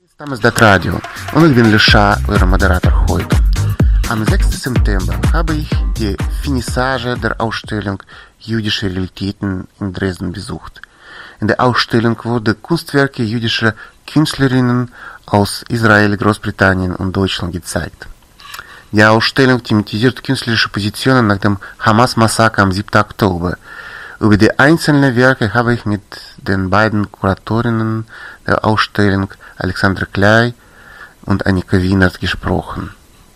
Damals das Radio und ich bin Lucia, euer Moderator heute. Am 6. September habe ich die Finissage der Ausstellung Jüdische Realitäten in Dresden besucht. In der Ausstellung wurden Kunstwerke jüdischer Künstlerinnen aus Israel, Großbritannien und Deutschland gezeigt. Die Ausstellung thematisiert künstlerische Positionen nach dem Hamas-Massaker am 7. Oktober. Über die einzelnen Werke habe ich mit den beiden Kuratorinnen der Ausstellung, Alexandra Klei und Annika Wienert, gesprochen.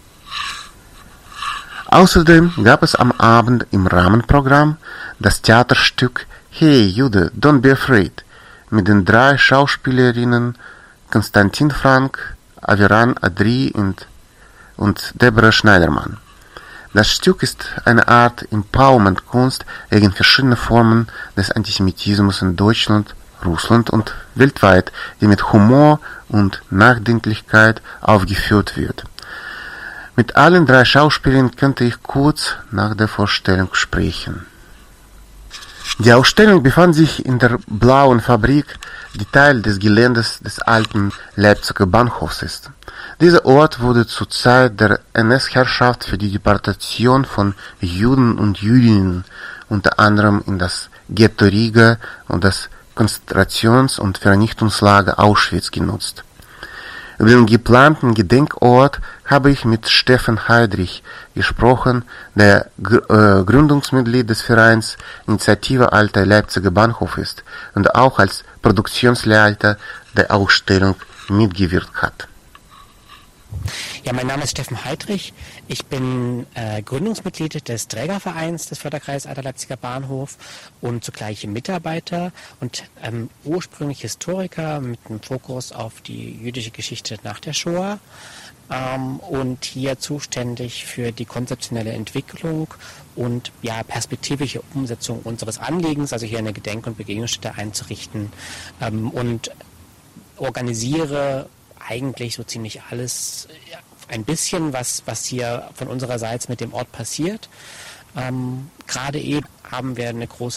Außerdem gab es am Abend im Rahmenprogramm das Theaterstück Hey Jude, Don't Be Afraid mit den 3 Schauspielerinnen Konstantin Frank, Aviran Adri und Deborah Schneidermann. Das Stück ist eine Art Empowerment-Kunst gegen verschiedene Formen des Antisemitismus in Deutschland, Russland und weltweit, die mit Humor und Nachdenklichkeit aufgeführt wird. Mit allen 3 Schauspielern könnte ich kurz nach der Vorstellung sprechen. Die Ausstellung befand sich in der Blauen Fabrik, die Teil des Geländes des alten Leipziger Bahnhofs ist. Dieser Ort wurde zur Zeit der NS-Herrschaft für die Deportation von Juden und Jüdinnen, unter anderem in das Ghetto Riga und das Konzentrations- und Vernichtungslager Auschwitz genutzt. Über den geplanten Gedenkort habe ich mit Steffen Heydrich gesprochen, der Gründungsmitglied des Vereins Initiative Alter Leipziger Bahnhof ist und auch als Produktionsleiter der Ausstellung mitgewirkt hat. Ja, mein Name ist Steffen Heydrich. Ich bin Gründungsmitglied des Trägervereins des Förderkreises Alter Leipziger Bahnhof und zugleich Mitarbeiter und ursprünglich Historiker mit einem Fokus auf die jüdische Geschichte nach der Shoah und hier zuständig für die konzeptionelle Entwicklung und perspektivische Umsetzung unseres Anliegens, also hier eine Gedenk- und Begegnungsstätte einzurichten und organisiere eigentlich so ziemlich alles, ein bisschen, was hier von unserer Seite mit dem Ort passiert. Gerade eben haben wir eine große